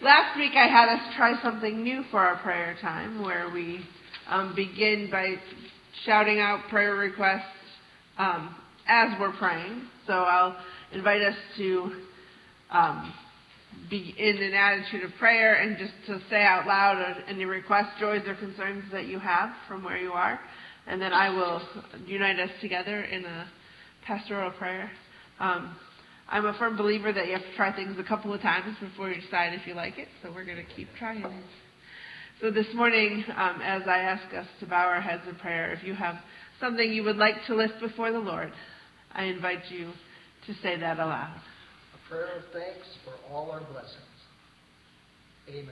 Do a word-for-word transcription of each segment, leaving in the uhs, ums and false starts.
last week I had us try something new for our prayer time, where we um, begin by shouting out prayer requests um, as we're praying. So I'll invite us to um, be in an attitude of prayer and just to say out loud any requests, joys, or concerns that you have from where you are. And then I will unite us together in a pastoral prayer. Um, I'm a firm believer that you have to try things a couple of times before you decide if you like it, so we're going to keep trying it. So this morning, um, as I ask us to bow our heads in prayer, if you have something you would like to lift before the Lord, I invite you to say that aloud. A prayer of thanks for all our blessings. Amen.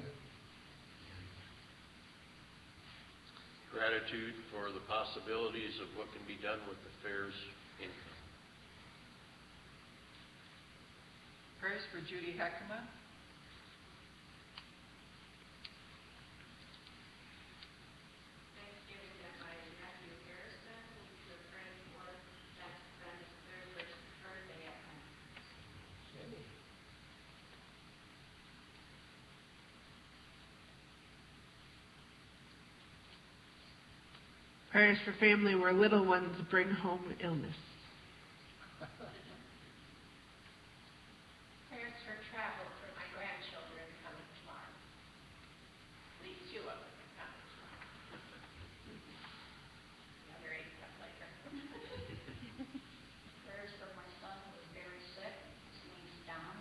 Gratitude for the possibilities of what can be done with the fair's income. Prayers for Judy Heckema. Thanksgiving that my nephew Harrison, who's your friend for, that's been his thirty-first birthday at home. Cindy. Prayers for family where little ones bring home illness. Prayers for travel for my grandchildren coming tomorrow. At least two of them are coming tomorrow. The other eight come later. Prayers for my son who is very sick. His name's Don.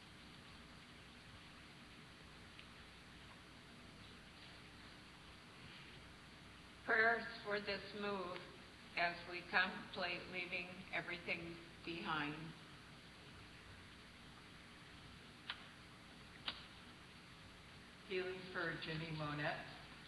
Prayers for this move as we contemplate leaving everything behind. Healing for Jimmy Monette.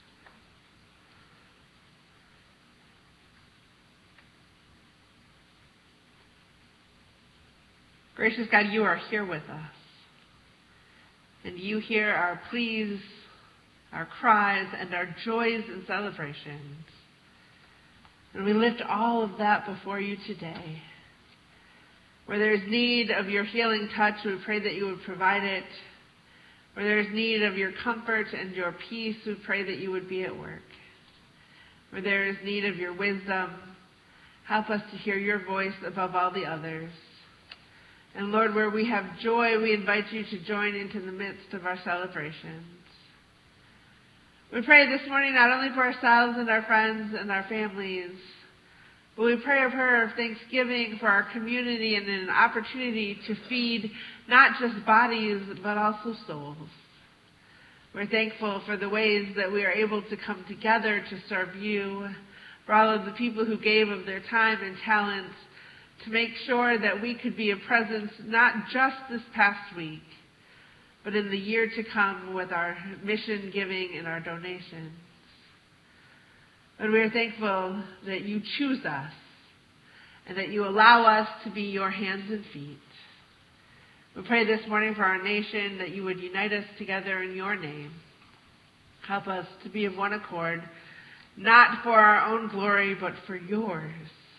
Gracious God, you are here with us. And you hear our pleas, our cries, and our joys and celebrations. And we lift all of that before you today. Where there is need of your healing touch, we pray that you would provide it. Where there is need of your comfort and your peace, we pray that you would be at work. Where there is need of your wisdom, help us to hear your voice above all the others. And Lord, where we have joy, we invite you to join into the midst of our celebrations. We pray this morning not only for ourselves and our friends and our families, but we pray a prayer of thanksgiving for our community and an opportunity to feed not just bodies, but also souls. We're thankful for the ways that we are able to come together to serve you, for all of the people who gave of their time and talents to make sure that we could be a presence not just this past week, but in the year to come with our mission giving and our donations. And we are thankful that you choose us and that you allow us to be your hands and feet. We pray this morning for our nation that you would unite us together in your name. Help us to be of one accord, not for our own glory, but for yours.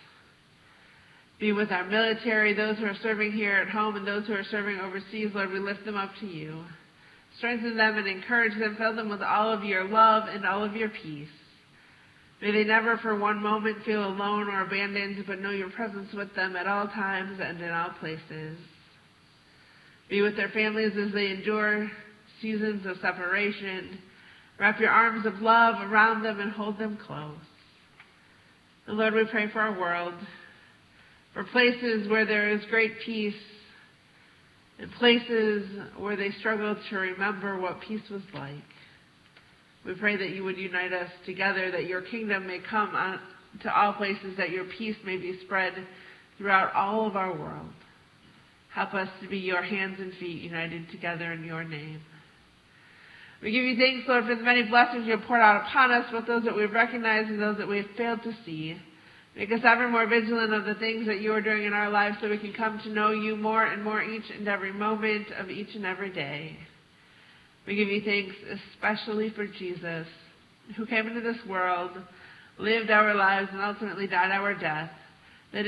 Be with our military, those who are serving here at home and those who are serving overseas. Lord, we lift them up to you. Strengthen them and encourage them. Fill them with all of your love and all of your peace. May they never for one moment feel alone or abandoned, but know your presence with them at all times and in all places. Be with their families as they endure seasons of separation. Wrap your arms of love around them and hold them close. And Lord, we pray for our world, for places where there is great peace, and places where they struggle to remember what peace was like. We pray that you would unite us together, that your kingdom may come on to all places, that your peace may be spread throughout all of our world. Help us to be your hands and feet united together in your name. We give you thanks, Lord, for the many blessings you have poured out upon us, both those that we've recognized and those that we have failed to see. Make us ever more vigilant of the things that you are doing in our lives so we can come to know you more and more each and every moment of each and every day. We give you thanks especially for Jesus, who came into this world, lived our lives, and ultimately died our death,